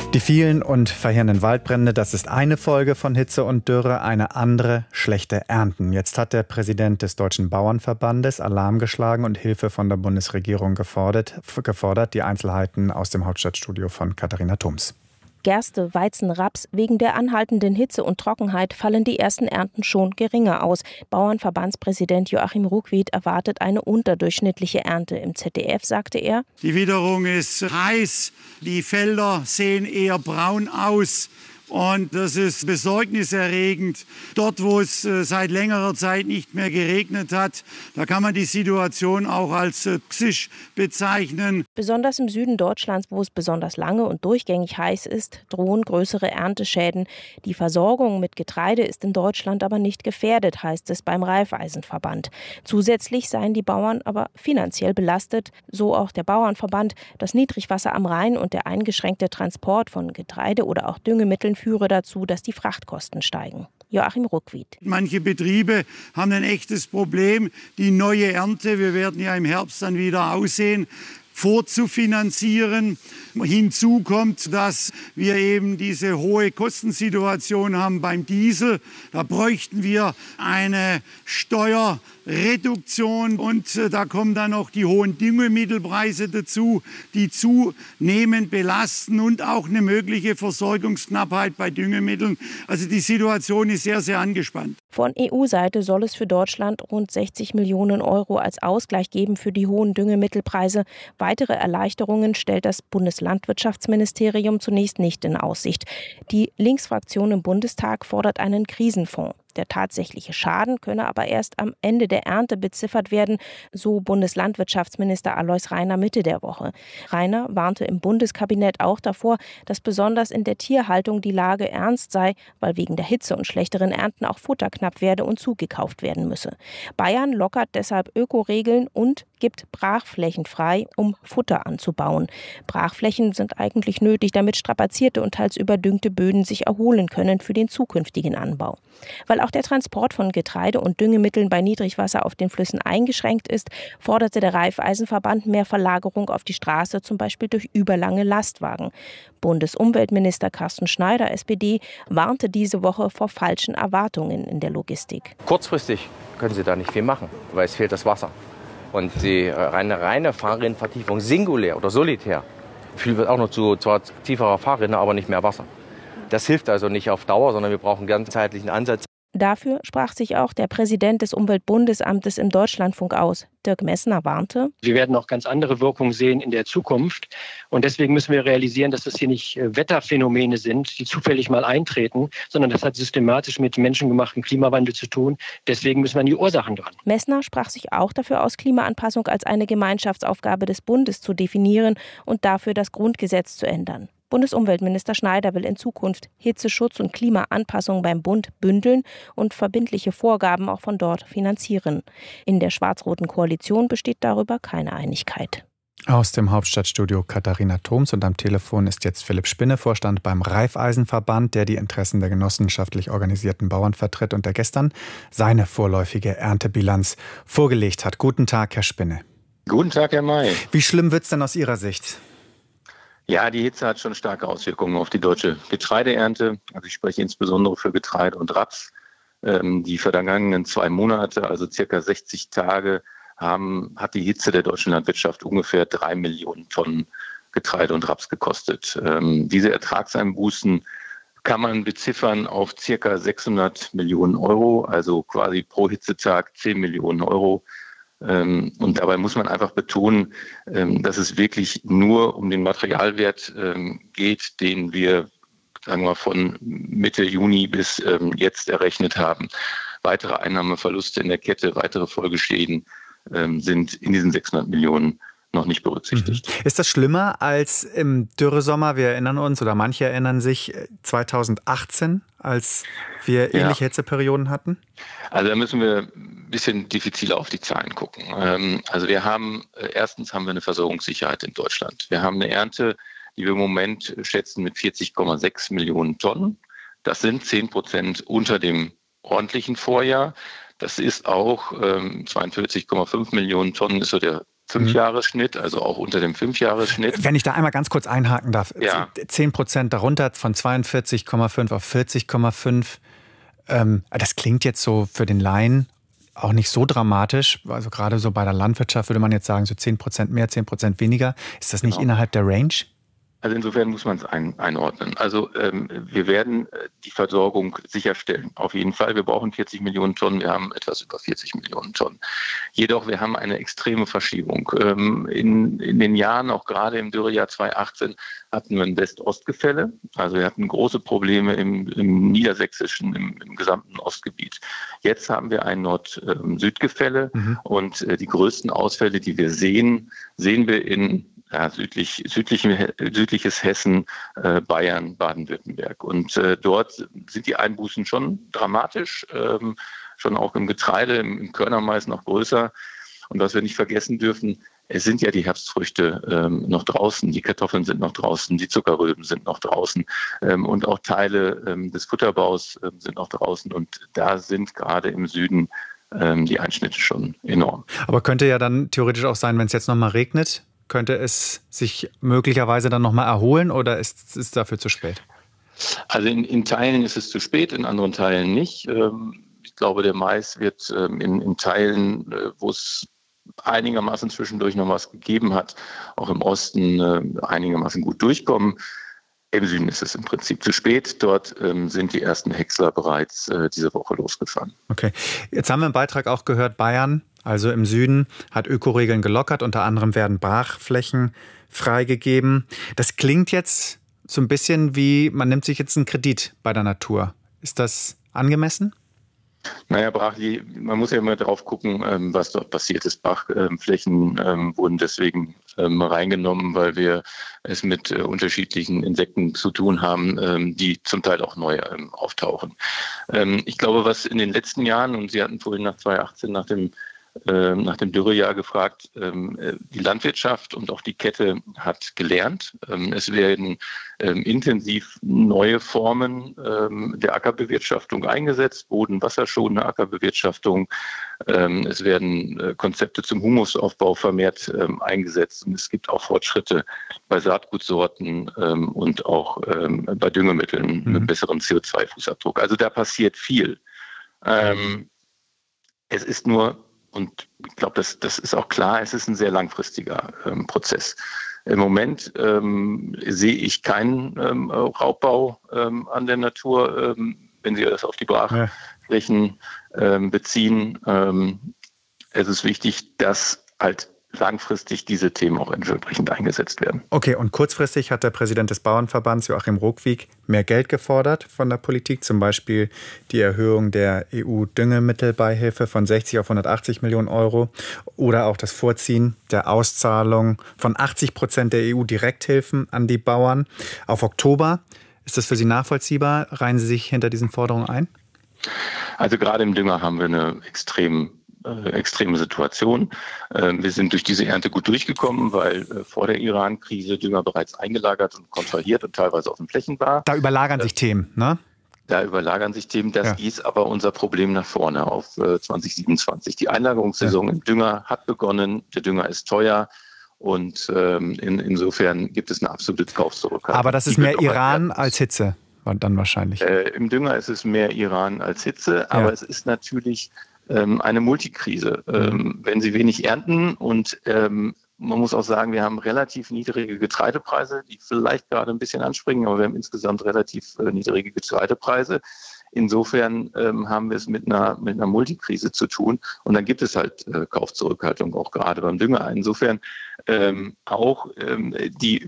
Die vielen und verheerenden Waldbrände, das ist eine Folge von Hitze und Dürre, eine andere schlechte Ernten. Jetzt hat der Präsident des Deutschen Bauernverbandes Alarm geschlagen und Hilfe von der Bundesregierung gefordert. Die Einzelheiten aus dem Hauptstadtstudio von Katharina Thoms. Gerste, Weizen, Raps. Wegen der anhaltenden Hitze und Trockenheit fallen die ersten Ernten schon geringer aus. Bauernverbandspräsident Joachim Ruckwied erwartet eine unterdurchschnittliche Ernte. Im ZDF sagte er: Die Witterung ist heiß, die Felder sehen eher braun aus. Und das ist besorgniserregend. Dort, wo es seit längerer Zeit nicht mehr geregnet hat, da kann man die Situation auch als toxisch bezeichnen. Besonders im Süden Deutschlands, wo es besonders lange und durchgängig heiß ist, drohen größere Ernteschäden. Die Versorgung mit Getreide ist in Deutschland aber nicht gefährdet, heißt es beim Raiffeisenverband. Zusätzlich seien die Bauern aber finanziell belastet, so auch der Bauernverband. Das Niedrigwasser am Rhein und der eingeschränkte Transport von Getreide oder auch Düngemitteln führe dazu, dass die Frachtkosten steigen. Joachim Ruckwied. Manche Betriebe haben ein echtes Problem, die neue Ernte, wir werden ja im Herbst dann wieder aussehen, vorzufinanzieren. Hinzu kommt, dass wir eben diese hohe Kostensituation haben beim Diesel. Da bräuchten wir eine Steuerreduktion und da kommen dann noch die hohen Düngemittelpreise dazu, die zunehmend belasten und auch eine mögliche Versorgungsknappheit bei Düngemitteln. Also die Situation ist sehr, sehr angespannt. Von EU-Seite soll es für Deutschland rund 60 Millionen Euro als Ausgleich geben für die hohen Düngemittelpreise. Weitere Erleichterungen stellt das Bundeslandwirtschaftsministerium zunächst nicht in Aussicht. Die Linksfraktion im Bundestag fordert einen Krisenfonds. Der tatsächliche Schaden könne aber erst am Ende der Ernte beziffert werden, so Bundeslandwirtschaftsminister Alois Rainer Mitte der Woche. Rainer warnte im Bundeskabinett auch davor, dass besonders in der Tierhaltung die Lage ernst sei, weil wegen der Hitze und schlechteren Ernten auch Futter knapp werde und zugekauft werden müsse. Bayern lockert deshalb Ökoregeln und gibt Brachflächen frei, um Futter anzubauen. Brachflächen sind eigentlich nötig, damit strapazierte und teils überdüngte Böden sich erholen können für den zukünftigen Anbau. Weil auch der Transport von Getreide und Düngemitteln bei Niedrigwasser auf den Flüssen eingeschränkt ist, forderte der Raiffeisenverband mehr Verlagerung auf die Straße, zum Beispiel durch überlange Lastwagen. Bundesumweltminister Carsten Schneider, SPD, warnte diese Woche vor falschen Erwartungen in der Logistik. Kurzfristig können Sie da nicht viel machen, weil es fehlt das Wasser. Und die reine Fahrrinnenvertiefung singulär oder solitär führt auch noch zu zwar tieferer Fahrrinne, aber nicht mehr Wasser. Das hilft also nicht auf Dauer, sondern wir brauchen einen ganzheitlichen Ansatz. Dafür sprach sich auch der Präsident des Umweltbundesamtes im Deutschlandfunk aus. Dirk Messner warnte: Wir werden auch ganz andere Wirkungen sehen in der Zukunft. Und deswegen müssen wir realisieren, dass das hier nicht Wetterphänomene sind, die zufällig mal eintreten, sondern das hat systematisch mit menschengemachten Klimawandel zu tun. Deswegen müssen wir an die Ursachen dran. Messner sprach sich auch dafür aus, Klimaanpassung als eine Gemeinschaftsaufgabe des Bundes zu definieren und dafür das Grundgesetz zu ändern. Bundesumweltminister Schneider will in Zukunft Hitzeschutz und Klimaanpassung beim Bund bündeln und verbindliche Vorgaben auch von dort finanzieren. In der schwarz-roten Koalition besteht darüber keine Einigkeit. Aus dem Hauptstadtstudio Katharina Thoms und am Telefon ist jetzt Philipp Spinne, Vorstand beim Raiffeisenverband, der die Interessen der genossenschaftlich organisierten Bauern vertritt und der gestern seine vorläufige Erntebilanz vorgelegt hat. Guten Tag, Herr Spinne. Guten Tag, Herr May. Wie schlimm wird es denn aus Ihrer Sicht? Ja, die Hitze hat schon starke Auswirkungen auf die deutsche Getreideernte. Also ich spreche insbesondere für Getreide und Raps. Die vergangenen 2 Monate, also circa 60 Tage, hat die Hitze der deutschen Landwirtschaft ungefähr 3 Millionen Tonnen Getreide und Raps gekostet. Diese Ertragseinbußen kann man beziffern auf circa 600 Millionen Euro, also quasi pro Hitzetag 10 Millionen Euro. Und dabei muss man einfach betonen, dass es wirklich nur um den Materialwert geht, den wir, sagen wir, von Mitte Juni bis jetzt errechnet haben. Weitere Einnahmeverluste in der Kette, weitere Folgeschäden sind in diesen 600 Millionen noch nicht berücksichtigt. Ist das schlimmer als im Dürresommer? Wir erinnern uns, oder manche erinnern sich, 2018, als wir ähnliche Hitzeperioden hatten? Also da müssen wir ein bisschen diffiziler auf die Zahlen gucken. Also erstens haben wir eine Versorgungssicherheit in Deutschland. Wir haben eine Ernte, die wir im Moment schätzen mit 40,6 Millionen Tonnen. Das sind 10% unter dem ordentlichen Vorjahr. Das ist auch 42,5 Millionen Tonnen ist so der 5-Jahres-Schnitt, also auch unter dem 5-Jahres-Schnitt. Wenn ich da einmal ganz kurz einhaken darf, ja. 10% darunter von 42,5 auf 40,5. Das klingt jetzt so für den Laien auch nicht so dramatisch. Also gerade so bei der Landwirtschaft würde man jetzt sagen, so 10% mehr, 10% weniger. Ist das nicht innerhalb der Range? Also insofern muss man es einordnen. Also wir werden die Versorgung sicherstellen, auf jeden Fall. Wir brauchen 40 Millionen Tonnen, wir haben etwas über 40 Millionen Tonnen. Jedoch, wir haben eine extreme Verschiebung. In den Jahren, auch gerade im Dürrejahr 2018, hatten wir ein West-Ost-Gefälle. Also wir hatten große Probleme im Niedersächsischen, im gesamten Ostgebiet. Jetzt haben wir ein Nord-Süd-Gefälle und die größten Ausfälle, die wir sehen wir in südliches Hessen, Bayern, Baden-Württemberg. Und dort sind die Einbußen schon dramatisch, schon auch im Getreide, im Körnermais noch größer. Und was wir nicht vergessen dürfen, es sind ja die Herbstfrüchte noch draußen, die Kartoffeln sind noch draußen, die Zuckerrüben sind noch draußen und auch Teile des Futterbaus sind noch draußen. Und da sind gerade im Süden die Einschnitte schon enorm. Aber könnte ja dann theoretisch auch sein, wenn es jetzt nochmal regnet, könnte es sich möglicherweise dann nochmal erholen oder ist es dafür zu spät? Also in Teilen ist es zu spät, in anderen Teilen nicht. Ich glaube, der Mais wird in Teilen, wo es einigermaßen zwischendurch noch was gegeben hat, auch im Osten einigermaßen gut durchkommen. Im Süden ist es im Prinzip zu spät. Dort sind die ersten Häcksler bereits diese Woche losgefahren. Okay. Jetzt haben wir im Beitrag auch gehört, Bayern, also im Süden, hat Ökoregeln gelockert. Unter anderem werden Brachflächen freigegeben. Das klingt jetzt so ein bisschen wie, man nimmt sich jetzt einen Kredit bei der Natur. Ist das angemessen? Naja, man muss ja immer drauf gucken, was dort passiert ist. Brachflächen wurden deswegen reingenommen, weil wir es mit unterschiedlichen Insekten zu tun haben, die zum Teil auch neu auftauchen. Ich glaube, was in den letzten Jahren, und Sie hatten vorhin nach 2018 nach dem Dürrejahr gefragt, die Landwirtschaft und auch die Kette hat gelernt. Es werden intensiv neue Formen der Ackerbewirtschaftung eingesetzt, boden-wasserschonende Ackerbewirtschaftung. Es werden Konzepte zum Humusaufbau vermehrt eingesetzt. Und es gibt auch Fortschritte bei Saatgutsorten und auch bei Düngemitteln mit besserem CO2-Fußabdruck. Also da passiert viel. Es ist nur, und ich glaube, das ist auch klar, es ist ein sehr langfristiger Prozess. Im Moment sehe ich keinen Raubbau an der Natur, wenn Sie das auf die Brachflächen beziehen. Es ist wichtig, dass halt langfristig diese Themen auch entsprechend eingesetzt werden. Okay, und kurzfristig hat der Präsident des Bauernverbands, Joachim Rogwig, mehr Geld gefordert von der Politik, zum Beispiel die Erhöhung der EU-Düngemittelbeihilfe von 60 auf 180 Millionen Euro oder auch das Vorziehen der Auszahlung von 80% der EU-Direkthilfen an die Bauern auf Oktober. Ist das für Sie nachvollziehbar? Reihen Sie sich hinter diesen Forderungen ein? Also gerade im Dünger haben wir eine extreme Situation. Wir sind durch diese Ernte gut durchgekommen, weil vor der Iran-Krise Dünger bereits eingelagert und kontrahiert und teilweise auf den Flächen war. Da überlagern sich Themen, ne? Da überlagern sich Themen. Das ist aber unser Problem nach vorne auf 2027. Die Einlagerungssaison im Dünger hat begonnen. Der Dünger ist teuer. Und insofern gibt es eine absolute Kaufzurückhaltung. Aber das ist mehr Iran als Hitze, dann wahrscheinlich. Im Dünger ist es mehr Iran als Hitze, aber es ist natürlich eine Multikrise. Wenn Sie wenig ernten und man muss auch sagen, wir haben relativ niedrige Getreidepreise, die vielleicht gerade ein bisschen anspringen, aber wir haben insgesamt relativ niedrige Getreidepreise. Insofern haben wir es mit einer Multikrise zu tun und dann gibt es halt Kaufzurückhaltung auch gerade beim Dünger. Insofern auch die